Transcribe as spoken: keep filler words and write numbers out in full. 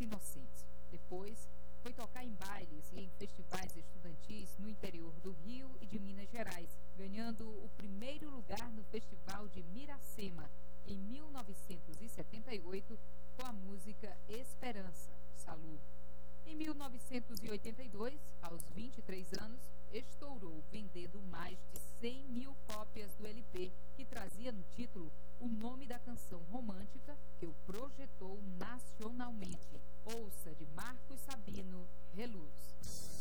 Inocentes. Depois, foi tocar em bailes e em festivais estudantis no interior do Rio e de Minas Gerais, ganhando o primeiro lugar no Festival de Miracema, em mil novecentos e setenta e oito, com a música Esperança, Salu. Em mil novecentos e oitenta e dois, aos vinte e três anos, estourou vendendo mais de cem mil cópias do L P, que trazia no título o nome da canção romântica que o projetou nacionalmente. Ouça, de Marcos Sabino, Reluz.